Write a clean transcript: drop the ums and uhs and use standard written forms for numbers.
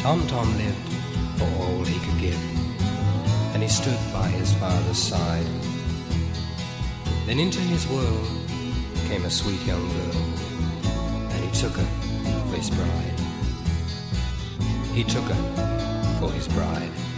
Tom lived for all he could give, and he stood by his father's side. Then into his world came a sweet young girl, and he took her for his bride. He took her for his bride.